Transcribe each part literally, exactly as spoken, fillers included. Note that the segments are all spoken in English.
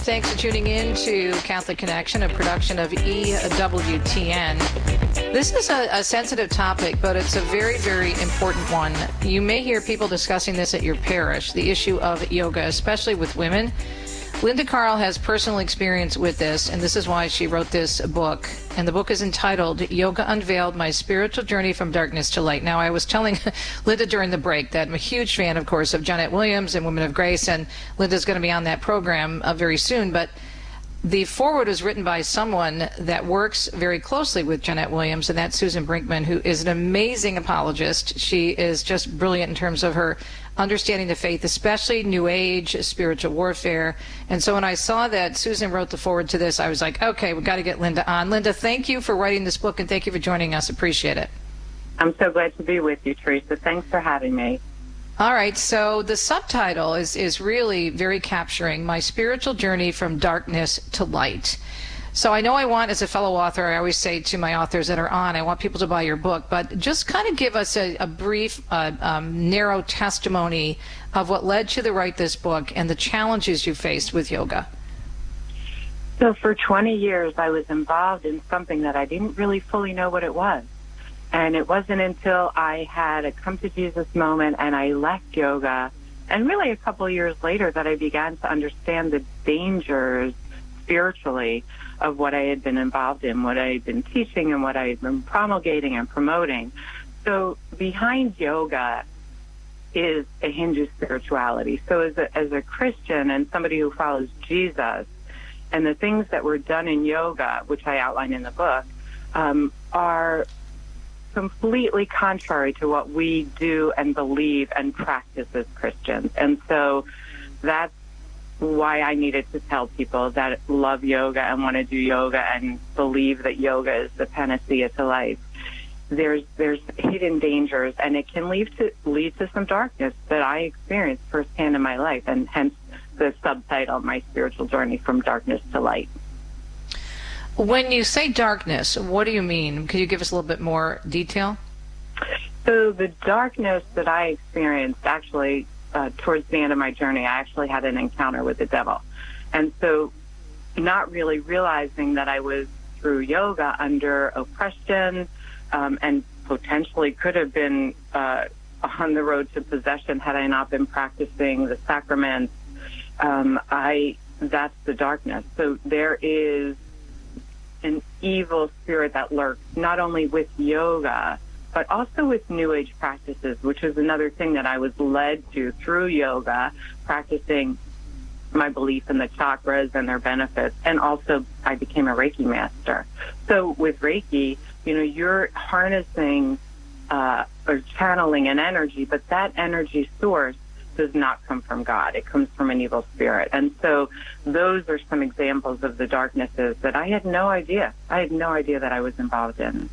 Thanks for tuning in to Catholic Connection, a production of E W T N. This is a, a sensitive topic, but it's a very, very important one. You may hear people discussing this at your parish, the issue of yoga, especially with women. Linda Carl has personal experience with this, and this is why she wrote this book. And the book is entitled Yoga Unveiled, My Spiritual Journey from Darkness to Light. Now, I was telling Linda during the break that I'm a huge fan, of course, of Jeanette Williams and Women of Grace, and Linda's going to be on that program uh, very soon. But the foreword was written by someone that works very closely with Jeanette Williams, and that's Susan Brinkman, who is an amazing apologist. She is just brilliant in terms of her understanding the faith, especially New Age, spiritual warfare. And so when I saw that Susan wrote the foreword to this, I was like, okay, we've got to get Linda on. Linda, thank you for writing this book, and thank you for joining us. Appreciate it. I'm so glad to be with you, Teresa. Thanks for having me. All right, so the subtitle is, is really very capturing, My Spiritual Journey from Darkness to Light. So I know I want, as a fellow author, I always say to my authors that are on, I want people to buy your book, but just kind of give us a, a brief, uh, um, narrow testimony of what led you to write this book and the challenges you faced with yoga. So for twenty years, I was involved in something that I didn't really fully know what it was. And it wasn't until I had a come to Jesus moment and I left yoga, and really a couple of years later, that I began to understand the dangers spiritually of what I had been involved in, what I had been teaching, and what I had been promulgating and promoting. So behind yoga is a Hindu spirituality. So as a, as a Christian and somebody who follows Jesus, and the things that were done in yoga, which I outline in the book, um, are completely contrary to what we do and believe and practice as Christians. And so that's why I needed to tell people that love yoga and want to do yoga and believe that yoga is the panacea to life. There's there's hidden dangers, and it can lead to lead to some darkness that I experienced firsthand in my life, and hence the subtitle, My Spiritual Journey from Darkness to Light. When you say darkness, what do you mean? Could you give us a little bit more detail? So the darkness that I experienced, actually, uh, towards the end of my journey, I actually had an encounter with the devil. And so not really realizing that I was, through yoga, under oppression, um, and potentially could have been uh, on the road to possession had I not been practicing the sacraments, um, I that's the darkness. So there is an evil spirit that lurks not only with yoga, but also with New Age practices, which is another thing that I was led to through yoga, practicing my belief in the chakras and their benefits. And also I became a Reiki master. So with Reiki, you know, you're harnessing uh, or channeling an energy, but that energy source does not come from God. It comes from an evil spirit. And so those are some examples of the darknesses that I had no idea. I had no idea that I was involved in.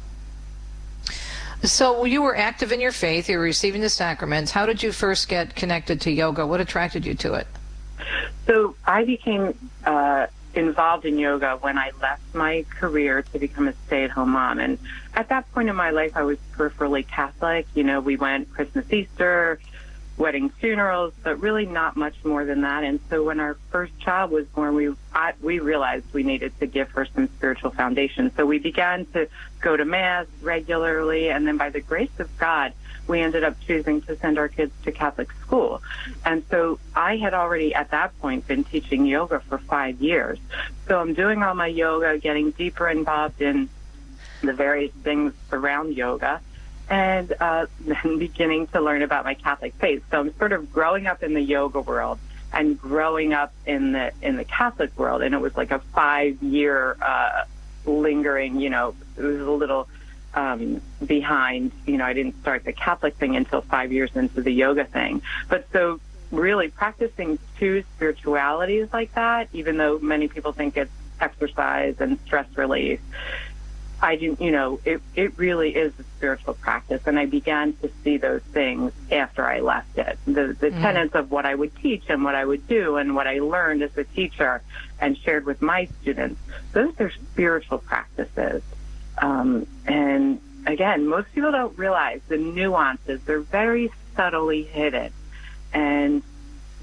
So you were active in your faith. You were receiving the sacraments. How did you first get connected to yoga? What attracted you to it? So I became uh, involved in yoga when I left my career to become a stay-at-home mom. And at that point in my life, I was peripherally Catholic. You know, we went Christmas, Easter, weddings, funerals, but really not much more than that. And so when our first child was born, we I, we realized we needed to give her some spiritual foundation. So we began to go to Mass regularly, and then by the grace of God, we ended up choosing to send our kids to Catholic school. And so I had already at that point been teaching yoga for five years. So I'm doing all my yoga, getting deeper involved in the various things around yoga, and uh, then beginning to learn about my Catholic faith. So I'm sort of growing up in the yoga world and growing up in the in the Catholic world, and it was like a five-year uh, lingering, you know, it was a little um, behind. You know, I didn't start the Catholic thing until five years into the yoga thing. But so really practicing two spiritualities like that, even though many people think it's exercise and stress relief, I didn't, you know, it, it really is a spiritual practice, and I began to see those things after I left it. The, the mm. tenets of what I would teach and what I would do and what I learned as a teacher and shared with my students, those are spiritual practices. Um, and again, most people don't realize the nuances. They're very subtly hidden. And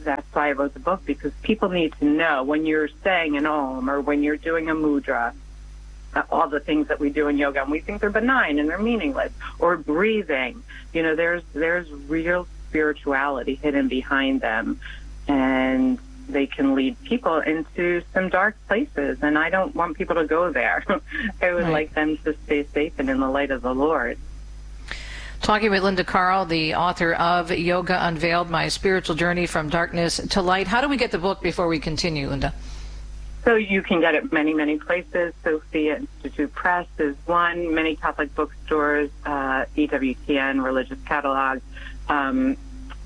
that's why I wrote the book, because people need to know when you're saying an om or when you're doing a mudra, uh, all the things that we do in yoga, and we think they're benign and they're meaningless, or breathing, you know, there's there's real spirituality hidden behind them, and they can lead people into some dark places, and I don't want people to go there. I would right. like them to stay safe and in the light of the Lord. Talking with Linda Carl, the author of Yoga Unveiled, My Spiritual Journey from Darkness to Light. How do we get the book before we continue, Linda? So you can get it many, many places. Sophia Institute Press is one, many Catholic bookstores, uh, E W T N, Religious Catalog, um,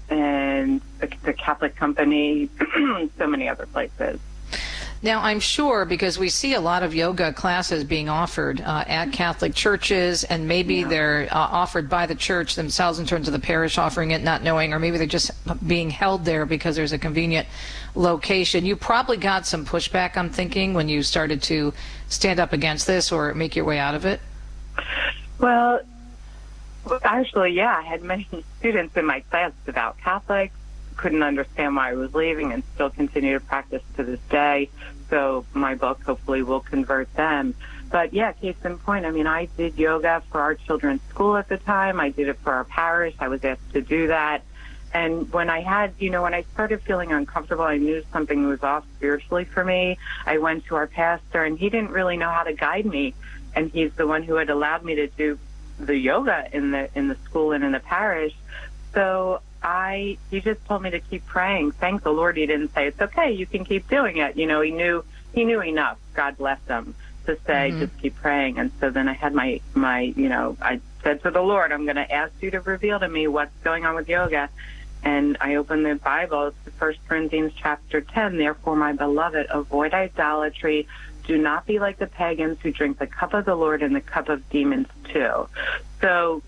and the, the Catholic Company, so many other places. Now, I'm sure, because we see a lot of yoga classes being offered uh, at Catholic churches, and maybe yeah. they're uh, offered by the church themselves in terms of the parish offering it, not knowing, or maybe they're just being held there because there's a convenient location. You probably got some pushback, I'm thinking, when you started to stand up against this or make your way out of it? Well, actually, yeah, I had many students in my class devout Catholics, couldn't understand why I was leaving, and still continue to practice to this day. So my book hopefully will convert them. But yeah, case in point, I mean, I did yoga for our children's school at the time. I did it for our parish. I was asked to do that. And when I had, you know, when I started feeling uncomfortable, I knew something was off spiritually for me. I went to our pastor, and he didn't really know how to guide me. And he's the one who had allowed me to do the yoga in the in the school and in the parish. So I, he just told me to keep praying. Thank the Lord he didn't say, it's okay, you can keep doing it. You know, he knew, he knew enough, God bless him, to say, mm-hmm. just keep praying. And so then I had my, my, you know, I said to the Lord, I'm going to ask you to reveal to me what's going on with yoga. And I opened the Bible, it's First Corinthians chapter ten, therefore, my beloved, avoid idolatry. Do not be like the pagans who drink the cup of the Lord and the cup of demons too. So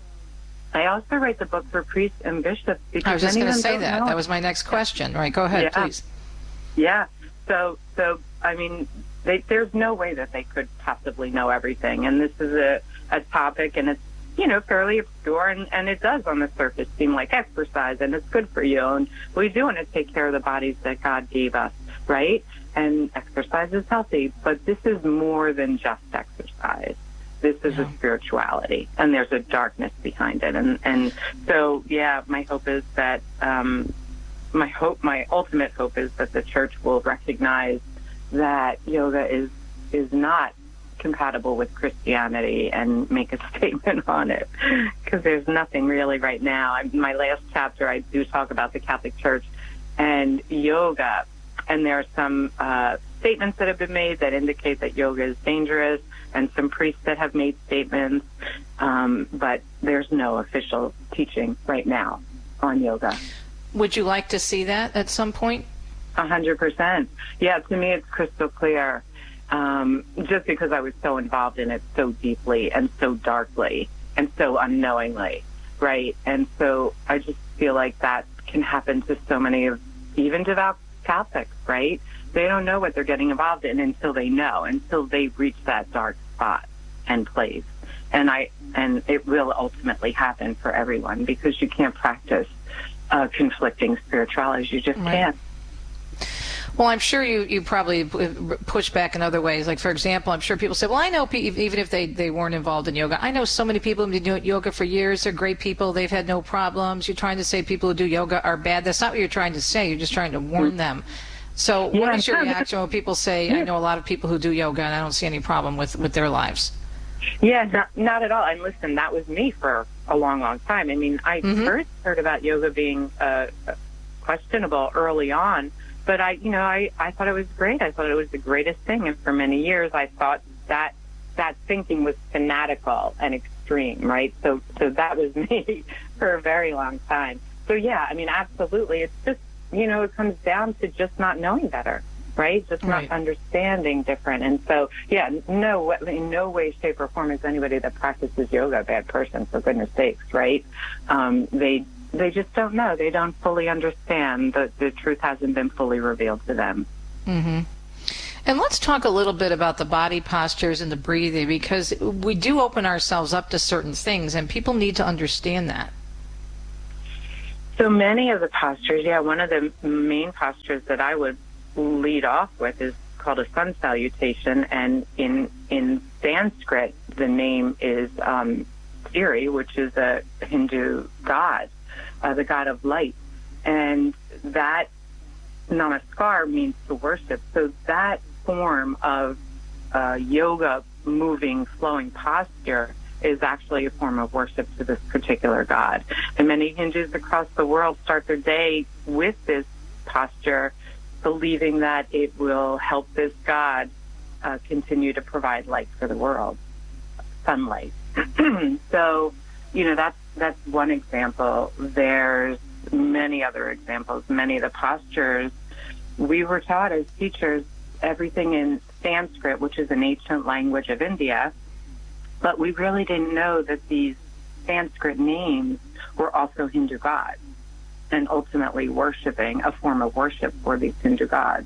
I also write the book for priests and bishops because I was just going to say that. Know. That was my next question. Right, go ahead, yeah. please. Yeah. So, so I mean, they, there's no way that they could possibly know everything. And this is a, a topic, and it's, you know, fairly obscure, and, and it does on the surface seem like exercise, and it's good for you. And we do want to take care of the bodies that God gave us, right? And exercise is healthy, but this is more than just exercise. This is yeah. a spirituality, and there's a darkness behind it. And, and so, yeah, my hope is that, um, my hope, my ultimate hope is that the church will recognize that yoga is, is not compatible with Christianity and make a statement on it, because there's nothing really right now. I, my last chapter, I do talk about the Catholic Church and yoga, and there are some uh, statements that have been made that indicate that yoga is dangerous, and some priests that have made statements, um, but there's no official teaching right now on yoga. Would you like to see that at some point? A hundred percent. Yeah, to me it's crystal clear, um, just because I was so involved in it so deeply and so darkly and so unknowingly, right? And so I just feel like that can happen to so many of even devout Catholics, right? They don't know what they're getting involved in until they know, until they reach that dark spot and place. And I and it will ultimately happen for everyone, because you can't practice uh, conflicting spiritualities. You just right. can't. Well, I'm sure you, you probably push back in other ways. Like, for example, I'm sure people say, well, I know, pe- even if they, they weren't involved in yoga, I know so many people who've been doing yoga for years. They're great people. They've had no problems. You're trying to say people who do yoga are bad. That's not what you're trying to say. You're just trying to warn mm-hmm. them. So what yeah, is your reaction when people say, yeah. I know a lot of people who do yoga and I don't see any problem with, with their lives? Yeah, not, not at all. And listen, that was me for a long, long time. I mean, I mm-hmm. first heard about yoga being uh, questionable early on, but I, you know, I, I thought it was great. I thought it was the greatest thing. And for many years, I thought that that thinking was fanatical and extreme, right? So, so that was me for a very long time. So yeah, I mean, absolutely. It's just, you know, it comes down to just not knowing better, right? Just right. not understanding different. And so, yeah, no, in no way, shape, or form is anybody that practices yoga a bad person, for goodness sakes, right? Um, they they just don't know. They don't fully understand. The, the truth hasn't been fully revealed to them. Mm-hmm. And let's talk a little bit about the body postures and the breathing, because we do open ourselves up to certain things, and people need to understand that. So many of the postures, yeah, one of the main postures that I would lead off with is called a sun salutation, and in in Sanskrit, the name is um, Siri, which is a Hindu god, uh, the god of light, and that namaskar means to worship. So that form of uh, yoga, moving, flowing posture is actually a form of worship to this particular god. And many Hindus across the world start their day with this posture, believing that it will help this god uh, continue to provide light for the world, sunlight. So, you know, that's, that's one example. There's many other examples, many of the postures. We were taught as teachers everything in Sanskrit, which is an ancient language of India, but we really didn't know that these Sanskrit names were also Hindu gods, and ultimately worshiping, a form of worship for these Hindu gods.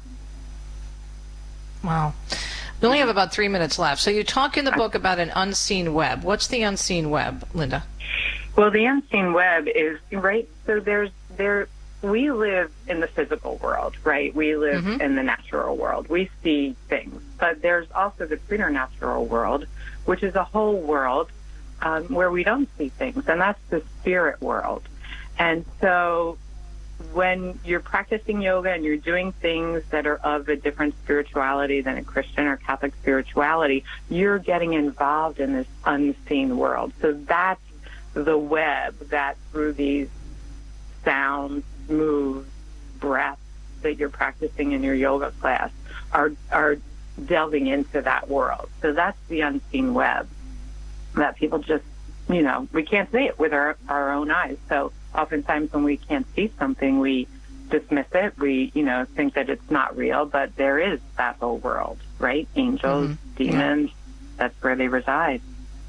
Wow. We only have about three minutes left. So you talk in the book about an unseen web. What's the unseen web, Linda? Well, the unseen web is, right, so there's, there, we live in the physical world, right? We live mm-hmm. in the natural world. We see things. But there's also the preternatural world, which is a whole world um, where we don't see things, and that's the spirit world. And so when you're practicing yoga and you're doing things that are of a different spirituality than a Christian or Catholic spirituality, you're getting involved in this unseen world. So that's the web that through these sounds, moves, breaths that you're practicing in your yoga class are are delving into that world. So that's the unseen web that people just, you know, we can't see it with our, our own eyes. So oftentimes when we can't see something, we dismiss it. We, you know, think that it's not real, but there is that whole world, right? Angels, mm-hmm. demons, yeah. That's where they reside.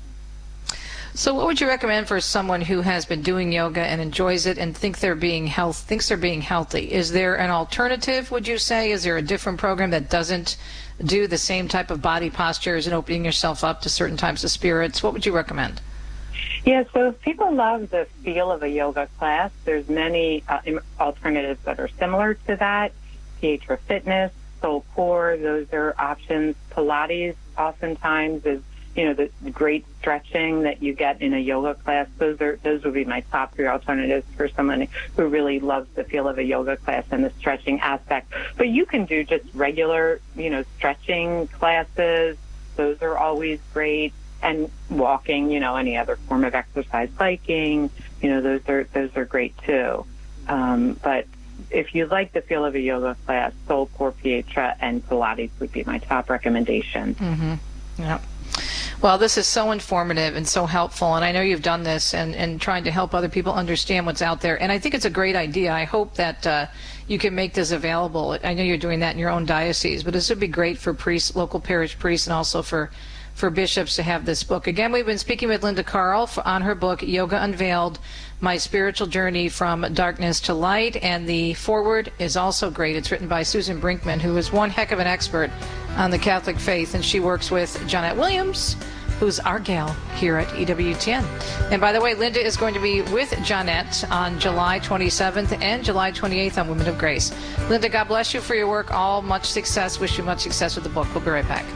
So what would you recommend for someone who has been doing yoga and enjoys it and think they're being health, thinks they're being healthy? Is there an alternative, would you say? Is there a different program that doesn't do the same type of body postures and opening yourself up to certain types of spirits? What would you recommend? Yeah, so if people love the feel of a yoga class, there's many uh, alternatives that are similar to that. Pietra Fitness, Soul Core, those are options. Pilates oftentimes is, you know, the great stretching that you get in a yoga class. Those are those would be my top three alternatives for someone who really loves the feel of a yoga class and the stretching aspect. But you can do just regular, you know, stretching classes. Those are always great. And walking, you know, any other form of exercise, biking, you know, those are those are great too. Um, but if you like the feel of a yoga class, Soul Core, Pietra, and Pilates would be my top recommendation. Mm-hmm. Yeah. Well, this is so informative and so helpful, and I know you've done this and, and trying to help other people understand what's out there, and I think it's a great idea. I hope that uh, you can make this available. I know you're doing that in your own diocese, but this would be great for priests, local parish priests, and also for, for bishops to have this book. Again, we've been speaking with Linda Carl for, on her book, Yoga Unveiled, My Spiritual Journey from Darkness to Light, and the foreword is also great. It's written by Susan Brinkman, who is one heck of an expert on the Catholic faith, and she works with Jonette Williams, who's our gal here at E W T N. And by the way, Linda is going to be with Jonette on July twenty-seventh and July twenty-eighth on Women of Grace. Linda, God bless you for your work. All much success. Wish you much success with the book. We'll be right back.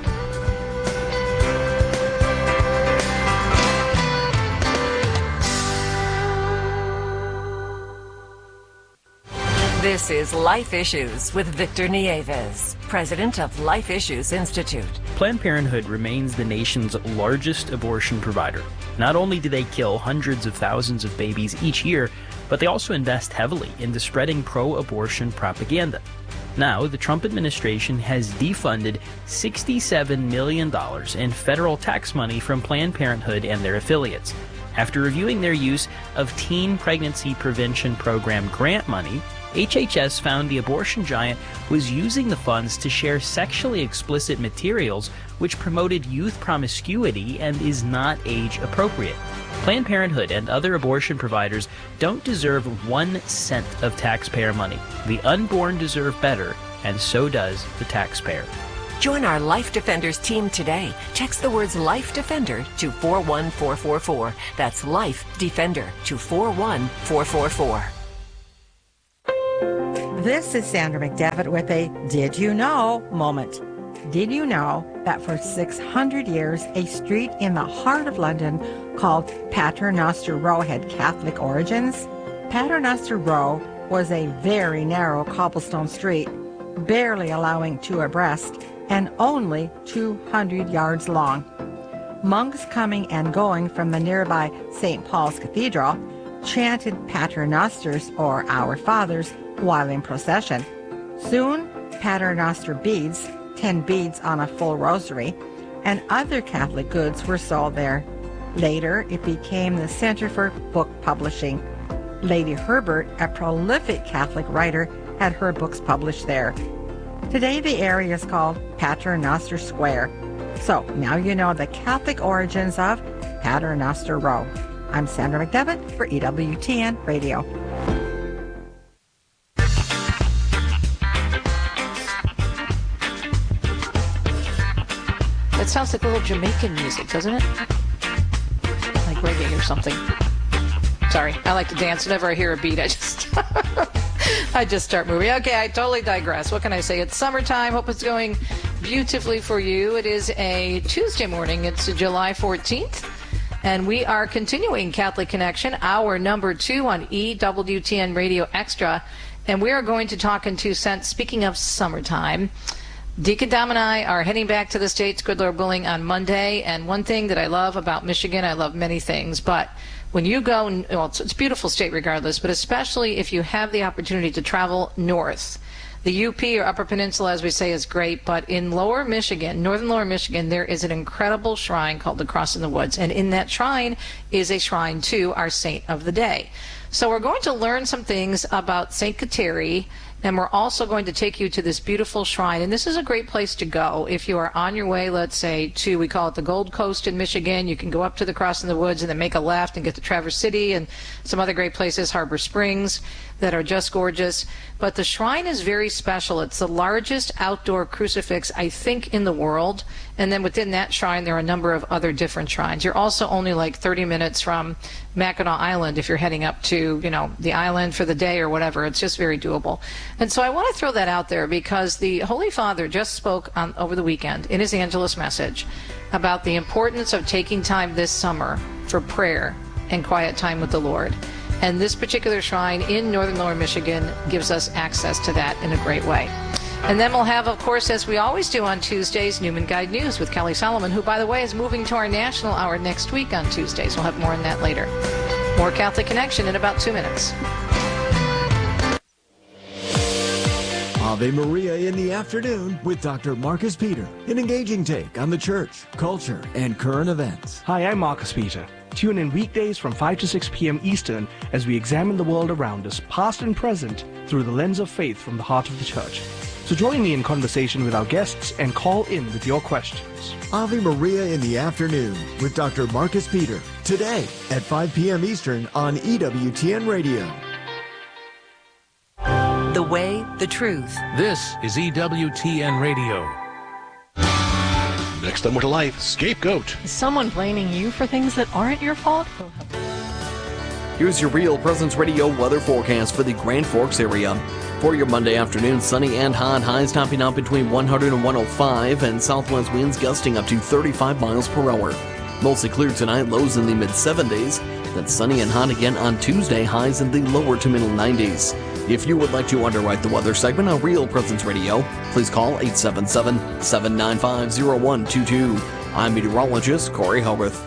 This is Life Issues with Victor Nieves, president of Life Issues Institute. Planned Parenthood remains the nation's largest abortion provider. Not only do they kill hundreds of thousands of babies each year, but they also invest heavily into spreading pro-abortion propaganda. Now, the Trump administration has defunded sixty-seven million dollars in federal tax money from Planned Parenthood and their affiliates. After reviewing their use of Teen Pregnancy Prevention Program grant money, H H S found the abortion giant was using the funds to share sexually explicit materials which promoted youth promiscuity and is not age appropriate. Planned Parenthood and other abortion providers don't deserve one cent of taxpayer money. The unborn deserve better, and so does the taxpayer. Join our Life Defenders team today. Text the words Life Defender to four one four four four. That's Life Defender to four one four four four. This is Sandra McDevitt with a Did You Know moment. Did you know that for six hundred years, a street in the heart of London called Paternoster Row had Catholic origins? Paternoster Row was a very narrow cobblestone street, barely allowing two abreast, and only two hundred yards long. Monks coming and going from the nearby Saint Paul's Cathedral chanted Paternosters, or Our Fathers, while in procession. Soon, Paternoster beads, ten beads on a full rosary, and other Catholic goods were sold there. Later, it became the center for book publishing. Lady Herbert, a prolific Catholic writer, had her books published there. Today, the area is called Paternoster Square. So, now you know the Catholic origins of Paternoster Row. I'm Sandra McDevitt for E W T N Radio. It sounds like a little Jamaican music, doesn't it? Like reggae or something. Sorry, I like to dance. Whenever I hear a beat, I just I just start moving. Okay, I totally digress. What can I say? It's summertime. Hope it's going beautifully for you. It is a Tuesday morning. It's July fourteenth. And we are continuing Catholic Connection, hour number two on E W T N Radio Extra. And we are going to talk in two cents. Speaking of summertime, Deacon Dom and I are heading back to the States, good Lord willing, on Monday. And one thing that I love about Michigan, I love many things, but when you go, well, it's, it's a beautiful state regardless, but especially if you have the opportunity to travel north. The U P, or Upper Peninsula, as we say, is great, but in lower Michigan, northern lower Michigan, there is an incredible shrine called the Cross in the Woods, and in that shrine is a shrine to our saint of the day. So we're going to learn some things about Saint Kateri, and we're also going to take you to this beautiful shrine. And this is a great place to go if you are on your way, let's say, to, we call it the Gold Coast in Michigan. You can go up to the Cross in the Woods and then make a left and get to Traverse City and some other great places, Harbor Springs, that are just gorgeous. But the shrine is very special. It's the largest outdoor crucifix, I think, in the world. And then within that shrine, there are a number of other different shrines. You're also only like thirty minutes from Mackinac Island if you're heading up to, you know, the island for the day or whatever. It's just very doable. And so I want to throw that out there because the Holy Father just spoke on, over the weekend in his Angelus message about the importance of taking time this summer for prayer and quiet time with the Lord. And this particular shrine in northern lower Michigan gives us access to that in a great way. And then we'll have, of course, as we always do on Tuesdays, Newman Guide News with Kelly Solomon, who, by the way, is moving to our national hour next week on Tuesdays. We'll have more on that later. More Catholic Connection in about two minutes. Ave Maria in the afternoon with Doctor Marcus Peter. An engaging take on the church, culture, and current events. Hi, I'm Marcus Peter. Tune in weekdays from five to six p.m. Eastern as we examine the world around us, past and present, through the lens of faith from the heart of the church. So join me in conversation with our guests and call in with your questions. Ave Maria in the afternoon with Doctor Marcus Peter. Today at five p.m. Eastern on E W T N Radio. The way, the truth. This is E W T N Radio. Next on More to Life, Scapegoat. Is someone blaming you for things that aren't your fault? Here's your Real Presence Radio weather forecast for the Grand Forks area. For your Monday afternoon, sunny and hot, highs topping out between one hundred and one oh five, and southwest winds gusting up to thirty-five miles per hour. Mostly clear tonight, lows in the mid seventies. Then sunny and hot again on Tuesday, highs in the lower to middle nineties. If you would like to underwrite the weather segment on Real Presence Radio, please call eight seven seven, seven nine five, zero one two two. I'm meteorologist Corey Howarth.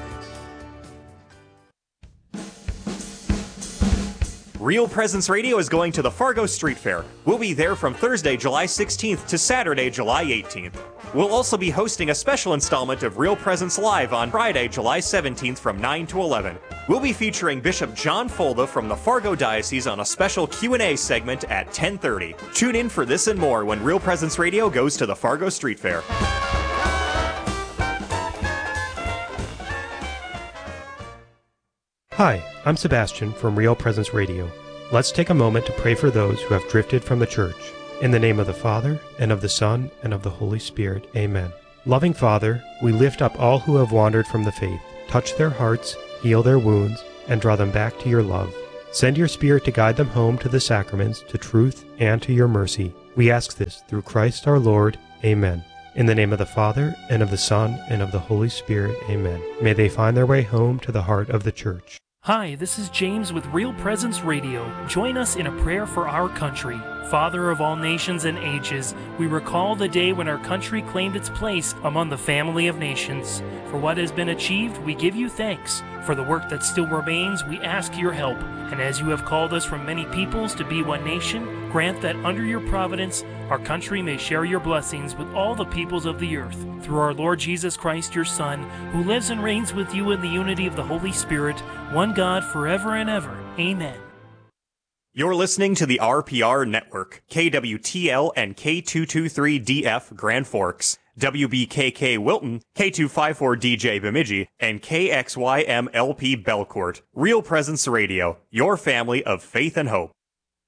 Real Presence Radio is going to the Fargo Street Fair. We'll be there from Thursday, July sixteenth to Saturday, July eighteenth. We'll also be hosting a special installment of Real Presence Live on Friday, July seventeenth from nine to eleven. We'll be featuring Bishop John Folda from the Fargo Diocese on a special Q and A segment at ten thirty. Tune in for this and more when Real Presence Radio goes to the Fargo Street Fair. Hi, I'm Sebastian from Real Presence Radio. Let's take a moment to pray for those who have drifted from the church. In the name of the Father, and of the Son, and of the Holy Spirit. Amen. Loving Father, we lift up all who have wandered from the faith. Touch their hearts, heal their wounds, and draw them back to your love. Send your Spirit to guide them home to the sacraments, to truth, and to your mercy. We ask this through Christ our Lord. Amen. In the name of the Father, and of the Son, and of the Holy Spirit. Amen. May they find their way home to the heart of the Church. Hi, this is James with Real Presence Radio. Join us in a prayer for our country. Father of all nations and ages, we recall the day when our country claimed its place among the family of nations. For what has been achieved, we give you thanks. For the work that still remains, we ask your help. And as you have called us from many peoples to be one nation, grant that under your providence, our country may share your blessings with all the peoples of the earth. Through our Lord Jesus Christ, your Son, who lives and reigns with you in the unity of the Holy Spirit, one God forever and ever. Amen. You're listening to the R P R Network, K W T L and K two twenty-three D F Grand Forks, W B K K Wilton, K two fifty-four D J Bemidji, and K X Y M L P Belcourt. Real Presence Radio, your family of faith and hope.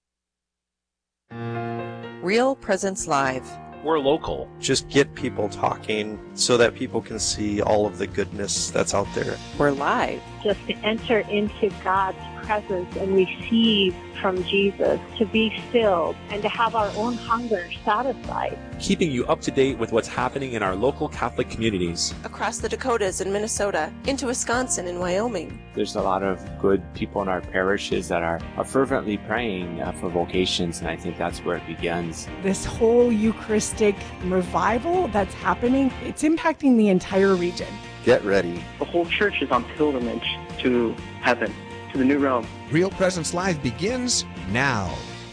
Real Presence Live. We're local. Just get people talking so that people can see all of the goodness that's out there. We're live. Just to enter into God's presence and receive from Jesus, to be filled and to have our own hunger satisfied. Keeping you up to date with what's happening in our local Catholic communities. Across the Dakotas and Minnesota, into Wisconsin and Wyoming. There's a lot of good people in our parishes that are, are fervently praying uh, for vocations, and I think that's where it begins. This whole Eucharistic revival that's happening, it's impacting the entire region. Get ready. The whole church is on pilgrimage to heaven, to the new realm. Real Presence Live begins now.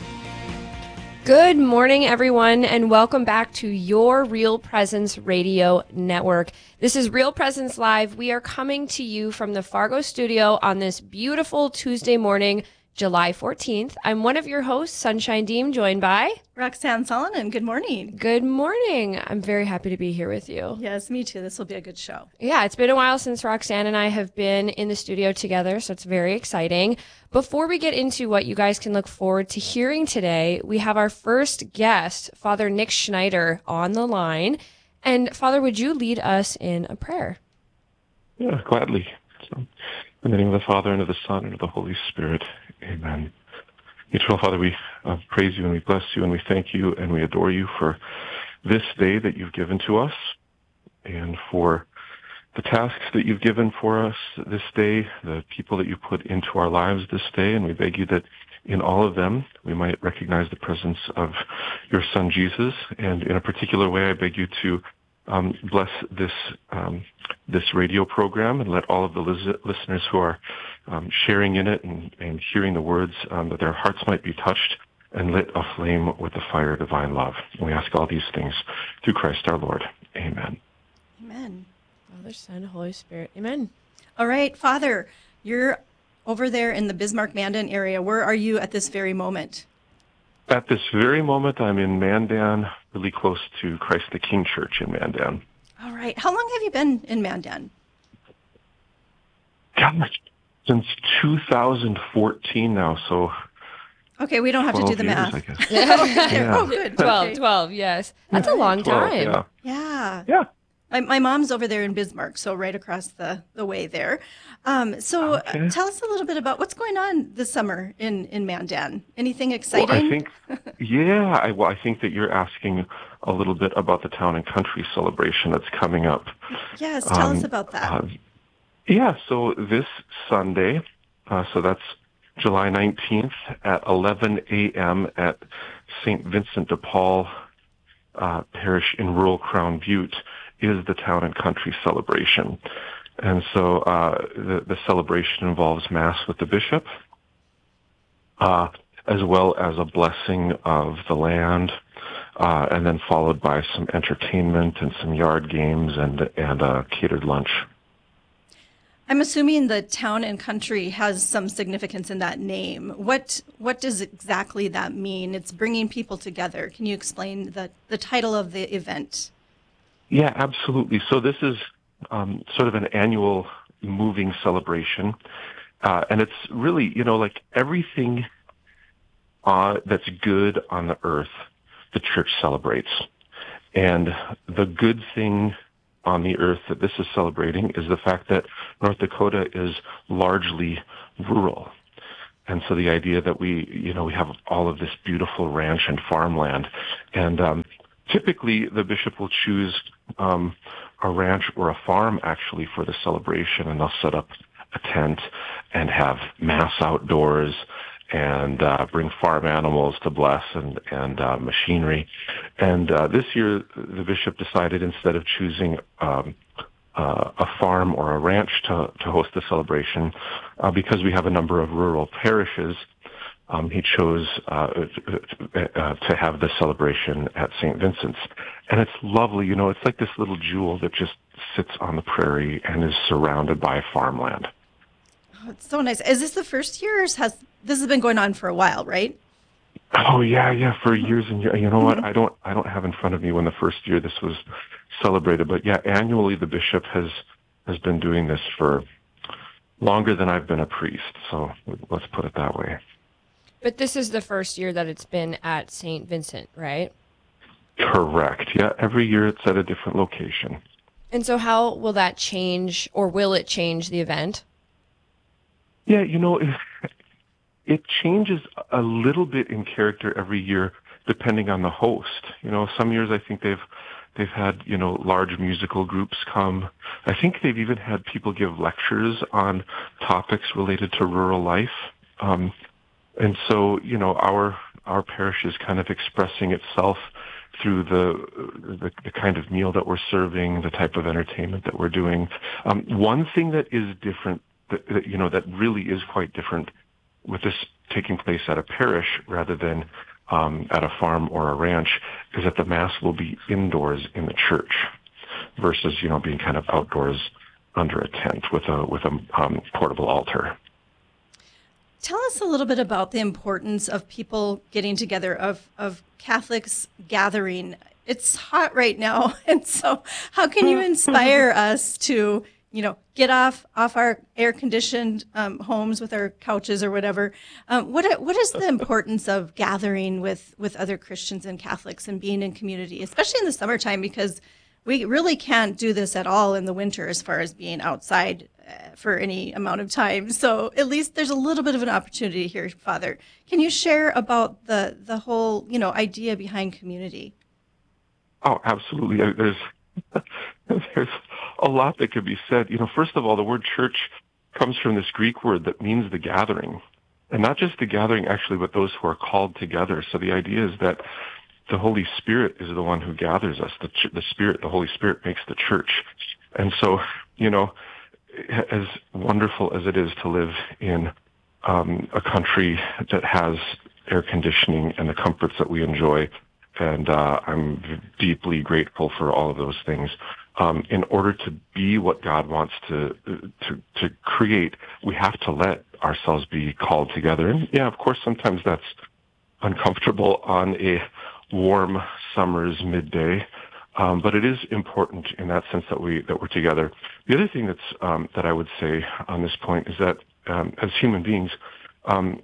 Good morning, everyone, and welcome back to your Real Presence Radio Network. This is Real Presence Live. We are coming to you from the Fargo studio on this beautiful Tuesday morning, July fourteenth. I'm one of your hosts, Sunshine Deem, joined by Roxanne Solonen. Good morning. Good morning. I'm very happy to be here with you. Yes, me too. This will be a good show. Yeah, it's been a while since Roxanne and I have been in the studio together, so it's very exciting. Before we get into what you guys can look forward to hearing today, we have our first guest, Father Nick Schneider, on the line. And Father, would you lead us in a prayer? Yeah, gladly. So, in the name of the Father, and of the Son, and of the Holy Spirit. Amen. Eternal Father, we uh, praise you and we bless you and we thank you and we adore you for this day that you've given to us and for the tasks that you've given for us this day, the people that you put into our lives this day, and we beg you that in all of them we might recognize the presence of your Son Jesus. And in a particular way, I beg you to Um, bless this um, this radio program and let all of the lis- listeners who are um, sharing in it and, and hearing the words, um, that their hearts might be touched and lit aflame with the fire of divine love. And we ask all these things through Christ our Lord. Amen. Amen. Father, Son, Holy Spirit. Amen. All right, Father, you're over there in the Bismarck-Mandan area. Where are you at this very moment? At this very moment, I'm in Mandan, really close to Christ the King Church in Mandan. All right. How long have you been in Mandan? Gosh, since two thousand fourteen now, so... Okay, we don't have to do the years, math. I guess. Yeah. Oh, good. twelve, Okay. twelve, yes. That's a long twelve, time. yeah. Yeah. Yeah. My, my mom's over there in Bismarck, so right across the, the way there. Um, so Okay. uh, tell us a little bit about what's going on this summer in, in Mandan. Anything exciting? Well, I think, yeah, I, well, I think that you're asking a little bit about the Town and Country celebration that's coming up. Yes, tell Um, us about that. Uh, yeah, so this Sunday, uh, so that's July nineteenth at eleven a.m. at Saint Vincent de Paul uh, Parish in rural Crown Butte is the Town and Country celebration. And so uh, the, the celebration involves Mass with the bishop, uh, as well as a blessing of the land, uh, and then followed by some entertainment and some yard games and, and a catered lunch. I'm assuming the Town and Country has some significance in that name. What what does exactly that mean? It's bringing people together. Can you explain the, the title of the event? Yeah, absolutely. So this is um, sort of an annual moving celebration. Uh, and it's really, you know, like everything uh, that's good on the earth, the church celebrates. And the good thing on the earth that this is celebrating is the fact that North Dakota is largely rural. And so the idea that we, you know, we have all of this beautiful ranch and farmland, and um, typically the bishop will choose um, a ranch or a farm actually for the celebration, and they'll set up a tent and have mass outdoors and uh, bring farm animals to bless and, and uh, machinery. And uh, this year the bishop decided instead of choosing um, uh, a farm or a ranch to, to host the celebration, uh, because we have a number of rural parishes, um, he chose uh, uh, to have the celebration at Saint Vincent's. And it's lovely, you know, it's like this little jewel that just sits on the prairie and is surrounded by farmland. Oh, it's so nice. Is this the first year, or has this has been going on for a while, right? Oh yeah, yeah, for years and years. You know what? I don't, I don't have in front of me when the first year this was celebrated, but yeah, annually the bishop has has been doing this for longer than I've been a priest. So let's put it that way. But this is the first year that it's been at Saint Vincent, right? Correct. Yeah, every year it's at a different location. And so how will that change, or will it change the event? Yeah, you know, it, it changes a little bit in character every year depending on the host. You know, some years I think they've they've had, you know, large musical groups come. I think they've even had people give lectures on topics related to rural life. Um, and so, you know, our our parish is kind of expressing itself through the, the the kind of meal that we're serving, the type of entertainment that we're doing. Um, one thing that is different, that, that, you know, that really is quite different with this taking place at a parish rather than um, at a farm or a ranch, is that the Mass will be indoors in the church versus, you know, being kind of outdoors under a tent with a with a um, portable altar. Tell us a little bit about the importance of people getting together, of, of Catholics gathering. It's hot right now, and so how can you inspire us to, you know, get off off our air-conditioned um, homes with our couches or whatever? Um, what what is the importance of gathering with, with other Christians and Catholics and being in community, especially in the summertime, because we really can't do this at all in the winter as far as being outside uh, for any amount of time. So at least there's a little bit of an opportunity here, Father. Can you share about the, the whole, you know, idea behind community? Oh, absolutely. There's there's a lot that could be said. You know, first of all, the word church comes from this Greek word that means the gathering. And not just the gathering, actually, but those who are called together. So the idea is that the Holy Spirit is the one who gathers us. The, ch- the Spirit, the Holy Spirit makes the church. And so, you know, as wonderful as it is to live in um, a country that has air conditioning and the comforts that we enjoy, and uh, I'm deeply grateful for all of those things. Um, in order to be what God wants to to to create, we have to let ourselves be called together. And yeah, of course, sometimes that's uncomfortable on a warm summer's midday, um, but it is important in that sense that we that we're together. The other thing that's um, that I would say on this point is that um, as human beings, um,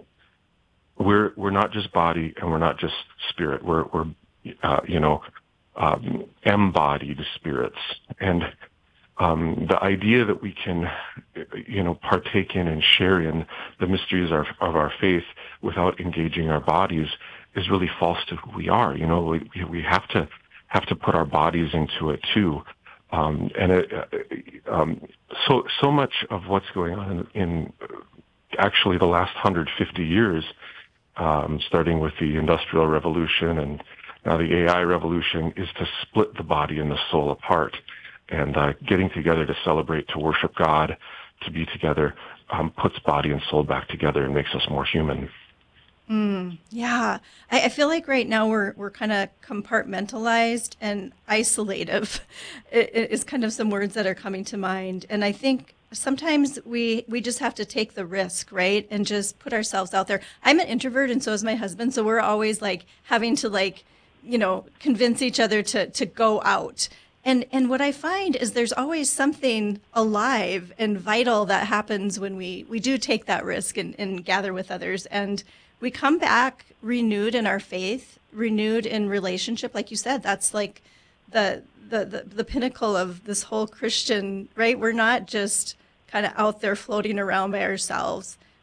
we're we're not just body and we're not just spirit. We're we're uh, you know um, embodied spirits, and um, the idea that we can you know partake in and share in the mysteries of, of our faith without engaging our bodies is really false to who we are. You know, we we have to have to put our bodies into it too, um, and it, uh, um, so so much of what's going on in, in actually the last one hundred fifty years, um, starting with the Industrial Revolution and now the A I revolution, is to split the body and the soul apart, and uh, getting together to celebrate, to worship God, to be together, um, puts body and soul back together and makes us more human. Mm, yeah, I, I feel like right now we're we're kind of compartmentalized and isolative. It, it is kind of some words that are coming to mind, and I think sometimes we we just have to take the risk, right, and just put ourselves out there. I'm an introvert, and so is my husband, so we're always like having to like, you know, convince each other to to go out. And and what I find is there's always something alive and vital that happens when we we do take that risk and, and gather with others, and we come back renewed in our faith, renewed in relationship. Like you said, that's like the, the, the, the pinnacle of this whole Christian, right? We're not just kind of out there floating around by ourselves,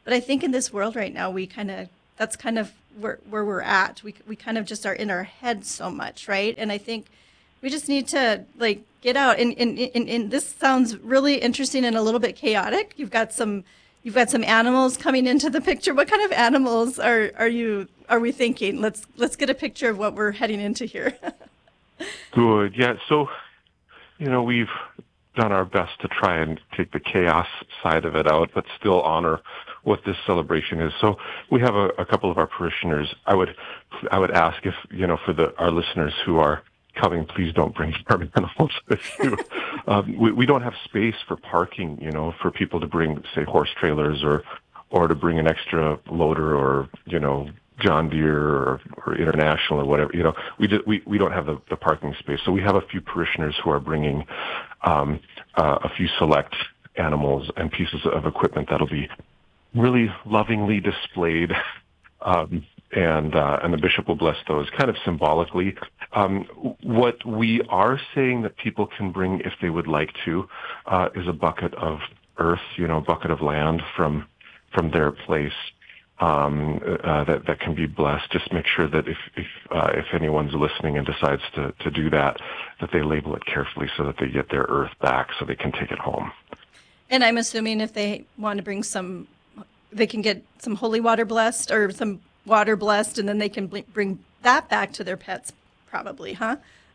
But I think in this world right now, we kind of, that's kind of where, where we're at. We, we kind of just are in our heads so much, right? And I think we just need to like get out. And, and, and, and this sounds really interesting and a little bit chaotic. You've got some, you've got some animals coming into the picture. What kind of animals are, are you, are we thinking? Let's, let's get a picture of what we're heading into here. Good. Yeah. So, you know, we've done our best to try and take the chaos side of it out, but still honor what this celebration is. So we have a, a couple of our parishioners. I would, I would ask if, you know, for the, our listeners who are coming, please don't bring farm animals with you. um, we, we don't have space for parking, you know, for people to bring, say, horse trailers or, or to bring an extra loader or, you know, John Deere or, or International or whatever, you know, we, just, we, we don't have the, the parking space. So we have a few parishioners who are bringing, um, uh, a few select animals and pieces of equipment that'll be really lovingly displayed. Um, and, uh, and the bishop will bless those kind of symbolically. Um, what we are saying that people can bring if they would like to, uh, is a bucket of earth, you know, a bucket of land from, from their place. Um, uh, that, that can be blessed. Just make sure that if, if, uh, if anyone's listening and decides to, to do that, that they label it carefully so that they get their earth back so they can take it home. And I'm assuming if they want to bring some, they can get some holy water blessed or some water blessed, and then they can bring that back to their pets, probably, huh?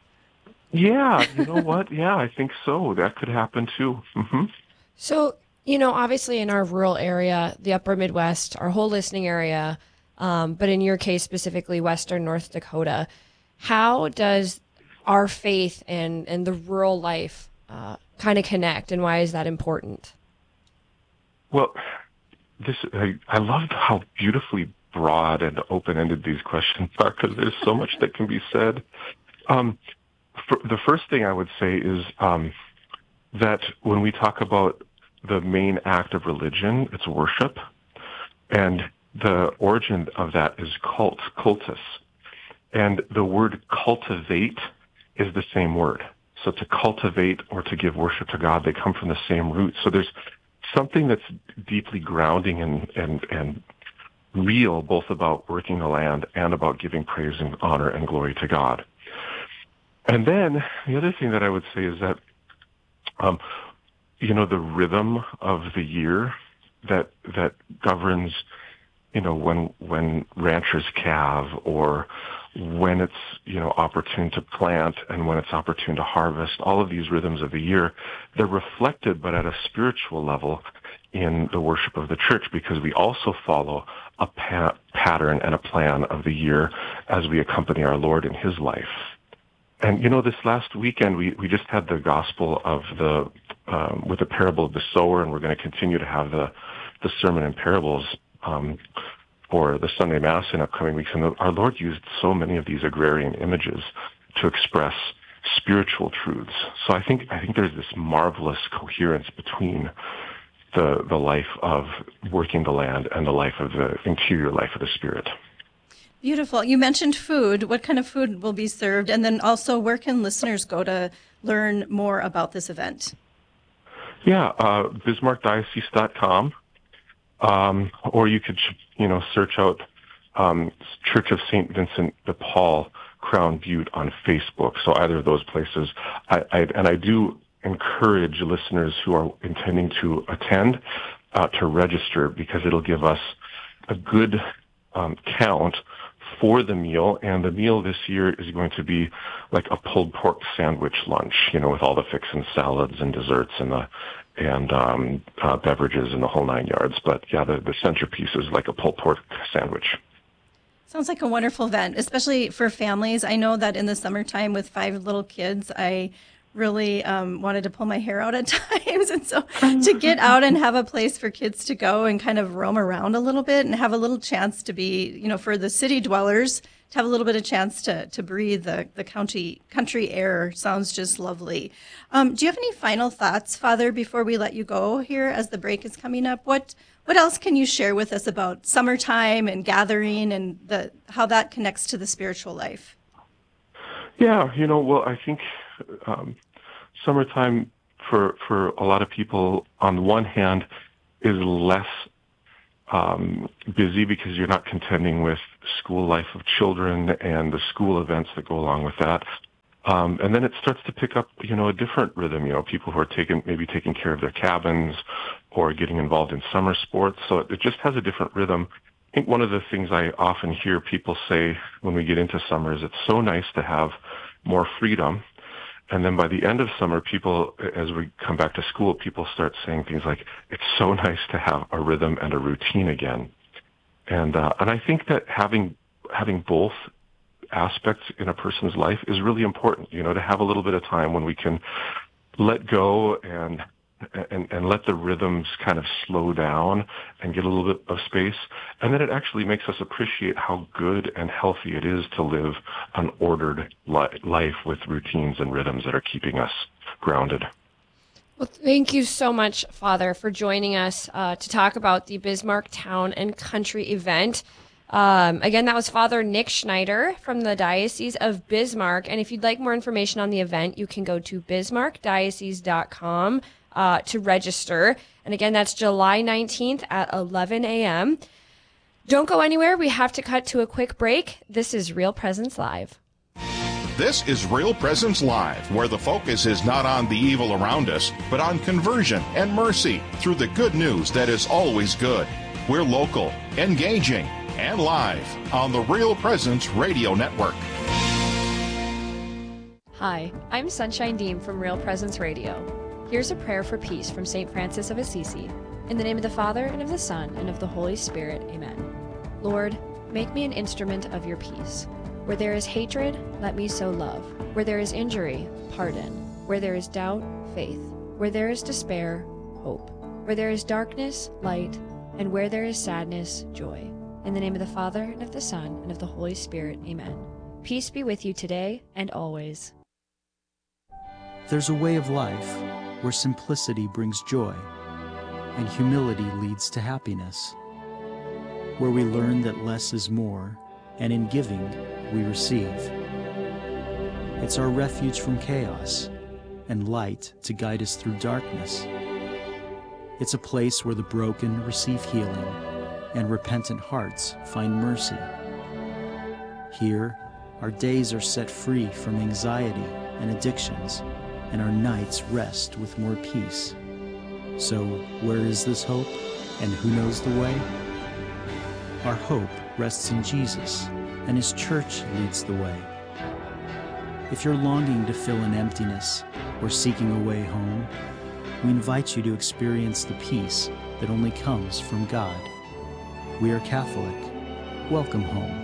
Yeah, you know what? Yeah, I think so. That could happen too. Mm-hmm. So, you know, obviously in our rural area, the upper Midwest, our whole listening area, um, but in your case specifically, Western North Dakota, how does our faith and, and the rural life uh, kind of connect, and why is that important? Well, this I, I loved how beautifully broad and open-ended these questions are, because there's so much that can be said. Um, for, the first thing I would say is um, that when we talk about the main act of religion, it's worship, and the origin of that is cult, cultus, and the word cultivate is the same word. So to cultivate or to give worship to God, they come from the same root. So there's something that's deeply grounding and, and, and real, both about working the land and about giving praise and honor and glory to God. And then the other thing that I would say is that, um, you know, the rhythm of the year that that governs, you know, when when ranchers calve, or when it's, you know, opportune to plant and when it's opportune to harvest, all of these rhythms of the year, they're reflected, but at a spiritual level, in the worship of the church, because we also follow a pa- pattern and a plan of the year as we accompany our Lord in his life. And, you know, this last weekend, we, we just had the gospel of the, um, with the parable of the sower, and we're going to continue to have the, the sermon and parables, um, for the Sunday Mass in upcoming weeks. And the, our Lord used so many of these agrarian images to express spiritual truths. So I think, I think there's this marvelous coherence between the, the life of working the land and the life of the interior life of the Spirit. Beautiful. You mentioned food. What kind of food will be served? And then also, where can listeners go to learn more about this event? Yeah, uh, bismarck diocese dot com. Um, or you could, you know, search out um, Church of Saint Vincent de Paul, Crown Butte on Facebook. So either of those places. I, I, and I do encourage listeners who are intending to attend uh, to register, because it'll give us a good um, count for the meal. And the meal this year is going to be like a pulled pork sandwich lunch, you know, with all the fixins, salads and desserts and the and um, uh, beverages and the whole nine yards. But yeah, the, the centerpiece is like a pulled pork sandwich. Sounds like a wonderful event, especially for families. I know that in the summertime with five little kids, I really um, wanted to pull my hair out at times. And so to get out and have a place for kids to go and kind of roam around a little bit and have a little chance to be, you know, for the city dwellers, to have a little bit of chance to, to breathe the, the county, country air sounds just lovely. Um, do you have any final thoughts, Father, before we let you go here as the break is coming up? What what else can you share with us about summertime and gathering and the how that connects to the spiritual life? Yeah, you know, well, I think um, summertime for for a lot of people, on the one hand, is less um, busy because you're not contending with school life of children and the school events that go along with that. Um, and then it starts to pick up, you know, a different rhythm, you know, people who are taking, maybe taking care of their cabins or getting involved in summer sports. So it just has a different rhythm. I think one of the things I often hear people say when we get into summer is it's so nice to have more freedom. And then by the end of summer, people, as we come back to school, people start saying things like, it's so nice to have a rhythm and a routine again. And, uh, and I think that having, having both aspects in a person's life is really important, you know, to have a little bit of time when we can let go and, and, and let the rhythms kind of slow down and get a little bit of space. And then it actually makes us appreciate how good and healthy it is to live an ordered li- life with routines and rhythms that are keeping us grounded. Well, thank you so much, Father, for joining us uh, to talk about the Bismarck Town and Country event. Um, again, that was Father Nick Schneider from the Diocese of Bismarck. And if you'd like more information on the event, you can go to bismarck diocese dot com uh, to register. And again, that's July nineteenth at eleven a.m. Don't go anywhere. We have to cut to a quick break. This is Real Presence Live. This is Real Presence Live, where the focus is not on the evil around us, but on conversion and mercy through the good news that is always good. We're local, engaging, and live on the Real Presence Radio Network. Hi, I'm Sunshine Deem from Real Presence Radio. Here's a prayer for peace from Saint Francis of Assisi. In the name of the Father, and of the Son, and of the Holy Spirit, amen. Lord, make me an instrument of your peace. Where there is hatred, let me sow love. Where there is injury, pardon. Where there is doubt, faith. Where there is despair, hope. Where there is darkness, light. And where there is sadness, joy. In the name of the Father, and of the Son, and of the Holy Spirit, amen. Peace be with you today and always. There's a way of life where simplicity brings joy, and humility leads to happiness, where we learn that less is more, and in giving, we receive. It's our refuge from chaos, and light to guide us through darkness. It's a place where the broken receive healing, and repentant hearts find mercy. Here, our days are set free from anxiety and addictions, and our nights rest with more peace. So, where is this hope, and who knows the way? Our hope rests in Jesus, and His church leads the way. If you're longing to fill an emptiness or seeking a way home, we invite you to experience the peace that only comes from God. We are Catholic. Welcome home.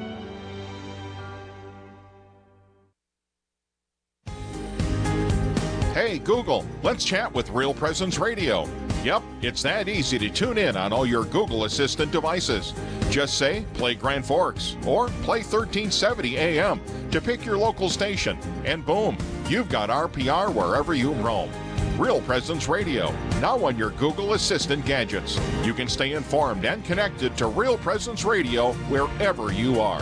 Hey, Google, let's chat with Real Presence Radio. Yep, it's that easy to tune in on all your Google Assistant devices. Just say, play Grand Forks, or play thirteen seventy A M to pick your local station, and boom, you've got R P R wherever you roam. Real Presence Radio, now on your Google Assistant gadgets. You can stay informed and connected to Real Presence Radio wherever you are.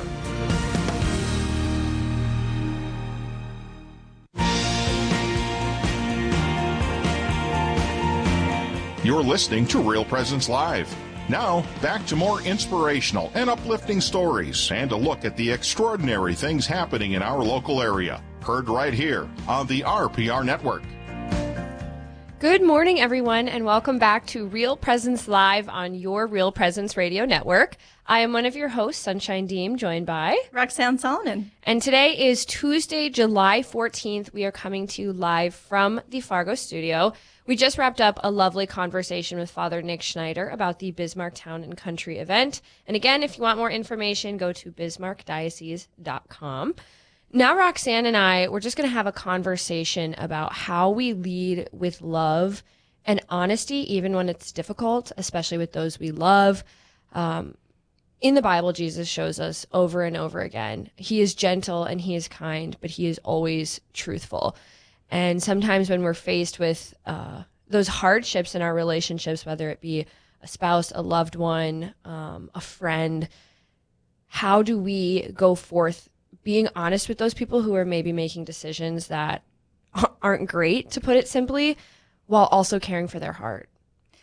You're listening to Real Presence Live. Now, back to more inspirational and uplifting stories and a look at the extraordinary things happening in our local area. Heard right here on the R P R Network. Good morning, everyone, and welcome back to Real Presence Live on your Real Presence Radio Network. I am one of your hosts, Sunshine Deem, joined by Roxanne Solomon. And today is Tuesday, July fourteenth. We are coming to you live from the Fargo studio. We just wrapped up a lovely conversation with Father Nick Schneider about the Bismarck Town and Country event. And again, if you want more information, go to bismarck diocese dot com. Now, Roxanne and I, we're just going to have a conversation about how we lead with love and honesty, even when it's difficult, especially with those we love. Um, in the Bible, Jesus shows us over and over again, He is gentle and He is kind, but He is always truthful. And sometimes when we're faced with uh, those hardships in our relationships, whether it be a spouse, a loved one, um, a friend, how do we go forth being honest with those people who are maybe making decisions that aren't great, to put it simply, while also caring for their heart?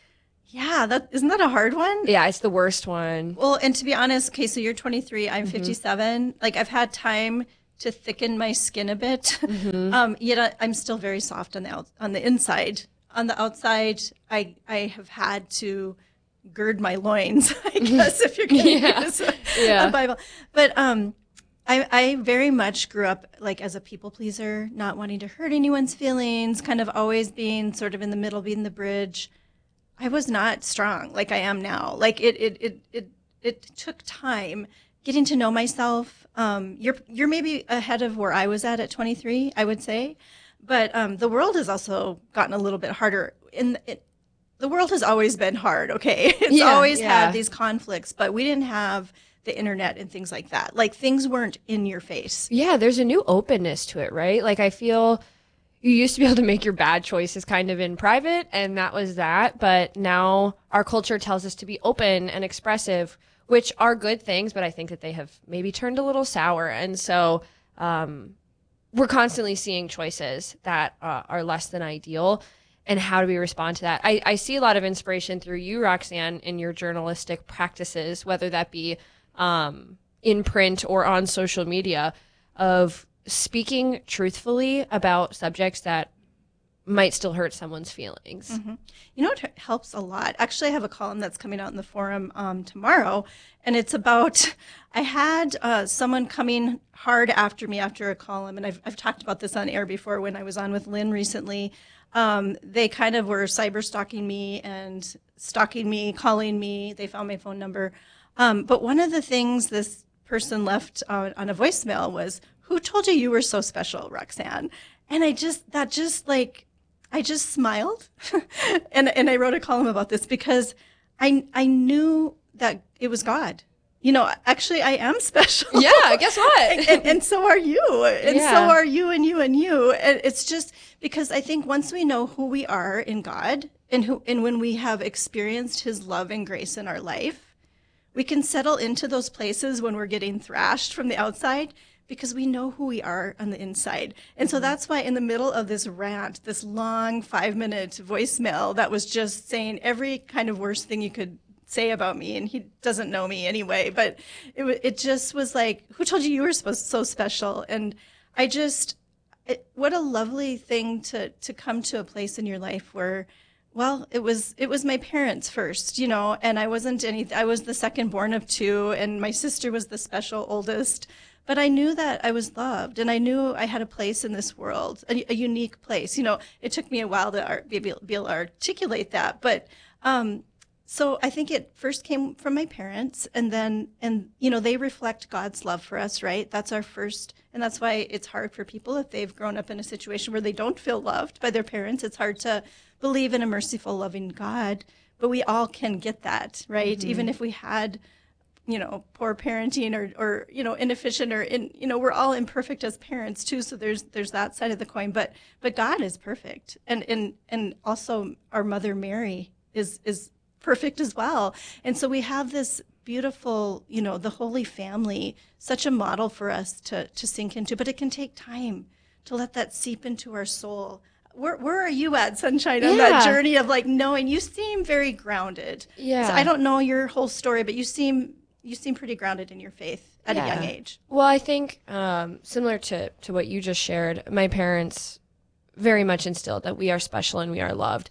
Yeah, that isn't that a hard one? Yeah, it's the worst one. Well, and to be honest, okay, so you're twenty-three, I'm Mhm. fifty-seven. Like I've had time to thicken my skin a bit. Mhm. Um, yet I, I'm still very soft on the out, on the inside. On the outside, I I have had to gird my loins, I guess, if you're going to Yeah. use a, Yeah. a Bible. But um, I, I very much grew up like as a people pleaser, not wanting to hurt anyone's feelings, kind of always being sort of in the middle, being the bridge. I was not strong like I am now. Like it, it, it, it, it took time getting to know myself. Um, you're, you're maybe ahead of where I was at at twenty-three, I would say. But um, the world has also gotten a little bit harder. In it, the world has always been hard. Okay, it's Yeah, always yeah. had these conflicts, but we didn't have the internet and things like that. Like things weren't in your face. Yeah, there's a new openness to it, right? Like I feel you used to be able to make your bad choices kind of in private, and that was that. But now our culture tells us to be open and expressive, which are good things, but I think that they have maybe turned a little sour. And so um, we're constantly seeing choices that uh, are less than ideal. And how do we respond to that? I, I see a lot of inspiration through you, Roxanne, in your journalistic practices, whether that be um, in print or on social media, of speaking truthfully about subjects that might still hurt someone's feelings. Mm-hmm. You know what helps a lot? Actually, I have a column that's coming out in the forum um, tomorrow, and it's about, I had uh, someone coming hard after me after a column, and I've, I've talked about this on air before when I was on with Lynn recently. Um, they kind of were cyber stalking me and stalking me, calling me. They found my phone number. Um, but one of the things this person left uh, on a voicemail was, "Who told you you were so special, Roxanne?" And I just, that just like, I just smiled. and and I wrote a column about this because I I knew that it was God. You know, actually, I am special. Yeah, guess what? and, and, and so are you. And Yeah. so are you and you and you. And it's just because I think once we know who we are in God and who and when we have experienced his love and grace in our life, we can settle into those places when we're getting thrashed from the outside because we know who we are on the inside. And so that's why in the middle of this rant, this long five minute voicemail that was just saying every kind of worst thing you could say about me, and he doesn't know me anyway, but it wa- it just was like, who told you you were supposed so special? And I just, it, what a lovely thing to to come to a place in your life where, well, it was it was my parents first, you know, and I wasn't any, I was the second born of two, and my sister was the special oldest. But I knew that I was loved, and I knew I had a place in this world, a, a unique place. You know, it took me a while to ar- be able be able to articulate that, but um, so I think it first came from my parents, and then, and you know, they reflect God's love for us, right? That's our first, and that's why it's hard for people if they've grown up in a situation where they don't feel loved by their parents. It's hard to believe in a merciful, loving God, but we all can get that, right? Mhm. Even if we had, you know, poor parenting or, or, you know, inefficient or, in, you know, we're all imperfect as parents too. So there's, there's that side of the coin, but, but God is perfect. And, and, and also our Mother Mary is, is perfect as well. And so we have this beautiful, you know, the Holy Family, such a model for us to, to sink into, but it can take time to let that seep into our soul. Where, where are you at, Sunshine, on that Yeah. journey of like knowing? You seem very grounded. Yeah. So I don't know your whole story, but you seem, you seem pretty grounded in your faith at a young age. Well, I think um, similar to, to what you just shared, my parents very much instilled that we are special and we are loved.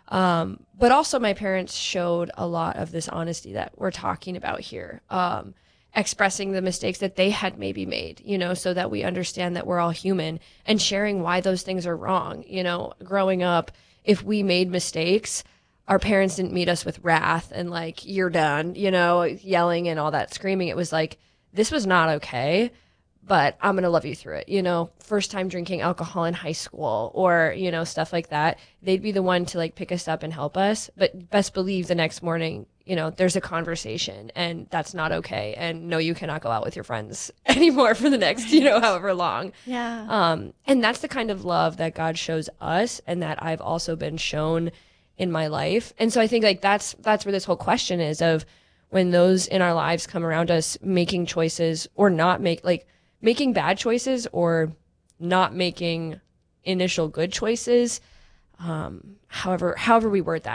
Um, but also my parents showed a lot of this honesty that we're talking about here, um, expressing the mistakes that they had maybe made, you know, so that we understand that we're all human, and sharing why those things are wrong. You know, growing up, if we made mistakes, our parents didn't meet us with wrath and like, you're done, you know, yelling and all that screaming. It was like, this was not okay, but I'm going to love you through it. You know, first time drinking alcohol in high school or, you know, stuff like that. They'd be the one to like pick us up and help us. But best believe the next morning, you know, there's a conversation and that's not okay. And no, you cannot go out with your friends anymore for the next, you know, however long. Yeah. Um, and that's the kind of love that God shows us and that I've also been shown in my life. And so I think like that's, that's where this whole question is of when those in our lives come around us making choices or not make like making bad choices or not making initial good choices. Um, however, however we word that,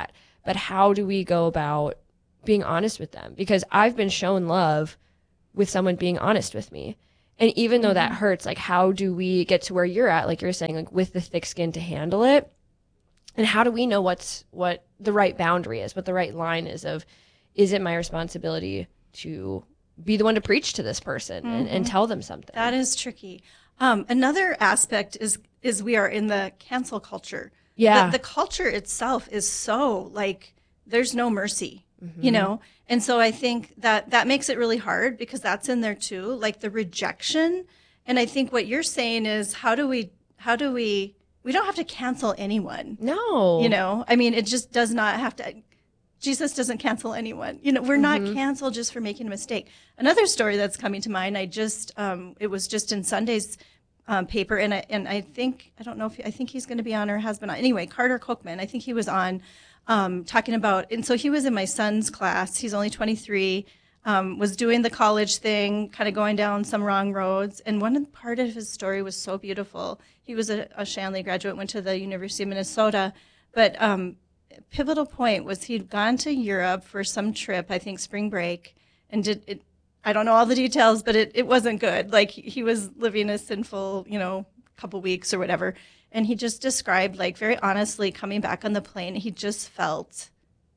but how do we go about being honest with them? Because I've been shown love with someone being honest with me. And even though that hurts, like, how do we get to where you're at, like you're saying, like with the thick skin to handle it? And how do we know what's what the right boundary is, what the right line is of, is it my responsibility to be the one to preach to this person mm-hmm. and, and tell them something? That is tricky. Um, another aspect is is we are in the cancel culture. Yeah. The, the culture itself is so, like, there's no mercy, mm-hmm. you know? And so I think that that makes it really hard because that's in there too, like the rejection. And I think what you're saying is how do we, how do we, we don't have to cancel anyone. No. You know, I mean, it just does not have to, Jesus doesn't cancel anyone. You know, we're mm-hmm. not canceled just for making a mistake. Another story that's coming to mind, I just, um, it was just in Sunday's um, paper, and I, and I think, I don't know if, he, I think he's going to be on or has been on. Anyway, Carter Cookman, I think he was on um, talking about, and so he was in my son's class. He's only twenty-three, um, was doing the college thing, kind of going down some wrong roads. And one part of his story was so beautiful. He was a, a Shanley graduate, went to the University of Minnesota, but um, pivotal point was he'd gone to Europe for some trip, I think spring break, and did it. I don't know all the details, but it, it wasn't good. Like he was living a sinful, you know, couple weeks or whatever. And he just described, like, very honestly, coming back on the plane, he just felt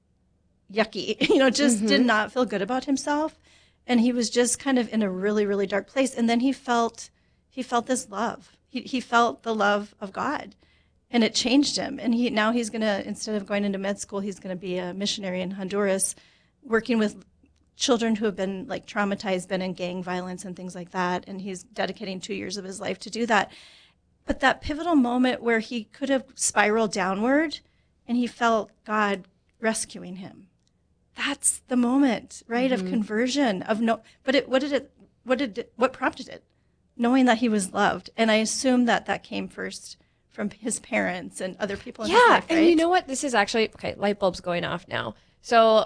yucky, you know, just mm-hmm. did not feel good about himself. And he was just kind of in a really, really dark place. And then he felt, he felt this love. He he felt the love of God. And it changed him. And he now he's going to, instead of going into med school, he's going to be a missionary in Honduras, working with children who have been, like, traumatized, been in gang violence and things like that. And he's dedicating two years of his life to do that. But that pivotal moment where he could have spiraled downward and he felt God rescuing him. That's the moment, right, mm-hmm. of conversion, of no, but it, what did it, what did it, what prompted it? Knowing that he was loved. And I assume that that came first from his parents and other people in yeah, his life, right? And you know what? This is actually, okay, light bulb's going off now. So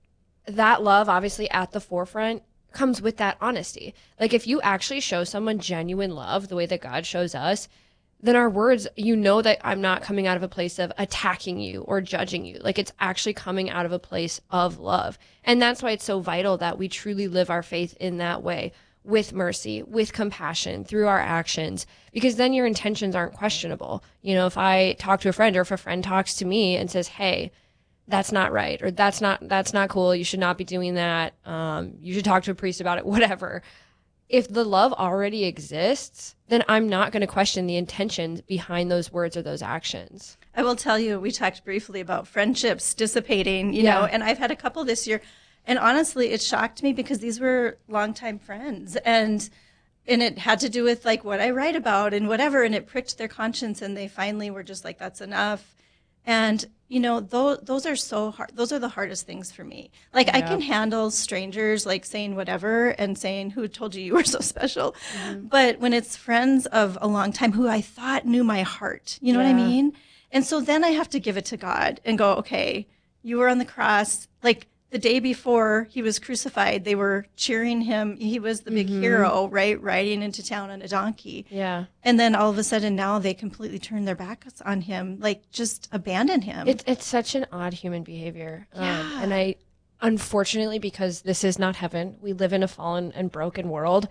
that love, obviously at the forefront, comes with that honesty. Like, if you actually show someone genuine love the way that God shows us, then our words, you know that I'm not coming out of a place of attacking you or judging you. Like, it's actually coming out of a place of love. And that's why it's so vital that we truly live our faith in that way, with mercy, with compassion, through our actions, because then your intentions aren't questionable. You know, if I talk to a friend, or if a friend talks to me and says, hey, that's not right, or that's not, that's not cool, you should not be doing that, um, you should talk to a priest about it, whatever. If the love already exists, then I'm not going to question the intentions behind those words or those actions. I will tell you, we talked briefly about friendships dissipating, you Yeah. know, and I've had a couple this year. And honestly, it shocked me because these were longtime friends. And and it had to do with, like, what I write about and whatever. And it pricked their conscience. And they finally were just like, that's enough. And, you know, those, those are so hard. Those are the hardest things for me. Like, Yeah. I can handle strangers, like, saying whatever and saying, who told you you were so special? Mm-hmm. But when it's friends of a long time who I thought knew my heart, you know what I Yeah. mean? And so then I have to give it to God and go, okay, you were on the cross. Like, the day before he was crucified, they were cheering him. He was the big Mhm. hero, right? Riding into town on a donkey. Yeah. And then all of a sudden now they completely turn their backs on him, like, just abandon him. It's it's such an odd human behavior. Um, Yeah. and I, unfortunately, because this is not heaven, we live in a fallen and broken world.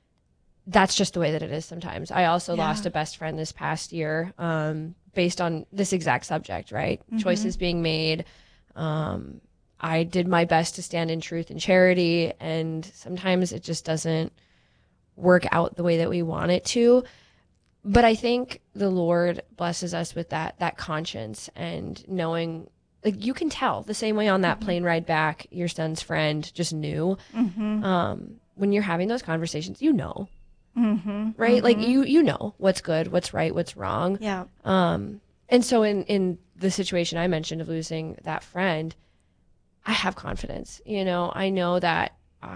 That's just the way that it is sometimes. I also Yeah. lost a best friend this past year, um, based on this exact subject, right? Mhm. Choices being made. Um, I did my best to stand in truth and charity, and sometimes it just doesn't work out the way that we want it to. But I think the Lord blesses us with that that conscience and knowing, like, you can tell the same way on that Mhm. plane ride back, your son's friend just knew. Mhm. Um, when you're having those conversations, you know, Mhm. right? Like Mhm. you you know what's good, what's right, what's wrong. Yeah. Um, and so in in the situation I mentioned of losing that friend, I have confidence. You know, I know that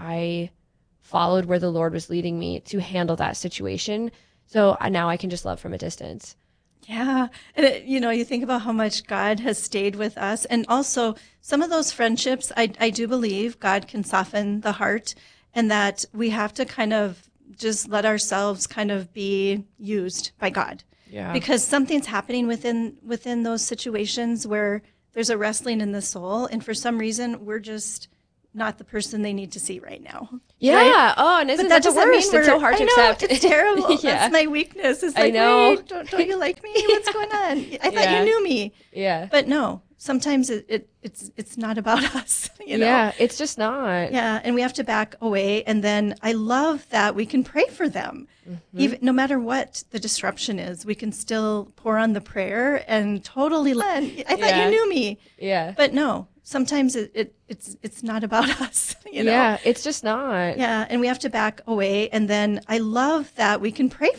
I followed where the Lord was leading me to handle that situation. So I- now I can just love from a distance. Yeah. And, it, you know, you think about how much God has stayed with us. And also, some of those friendships, I, I do believe God can soften the heart, and that we have to kind of just let ourselves kind of be used by God. Yeah. Because something's happening within within those situations where there's a wrestling in the soul, and for some reason we're just not the person they need to see right now. Yeah. Right? Oh, and isn't But that, that the doesn't mean worst? It's we're- so hard I to know, accept. It's terrible. Yeah. That's my weakness. It's I like, know. wait, don't, don't you like me? What's going on? I thought Yeah. you knew me. Yeah. But no, sometimes it, it it's it's not about us. You know? Yeah, it's just not. Yeah, and we have to back away. And then I love that we can pray for them. Mm-hmm. Even no matter what the disruption is, we can still pour on the prayer and totally. I thought Yeah. you knew me. Yeah. But no, sometimes it, it it's it's not about us. You know? Yeah, it's just not. Yeah, and we have to back away. And then I love that we can pray